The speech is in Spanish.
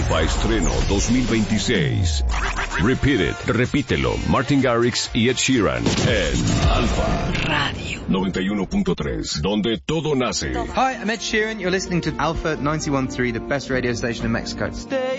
Alfa Estreno 2026. Repeat It, repítelo. Martin Garrix y Ed Sheeran en Alfa Radio 91.3, donde todo nace. Hi, I'm Ed Sheeran. You're listening to Alpha 91.3, the best radio station in Mexico.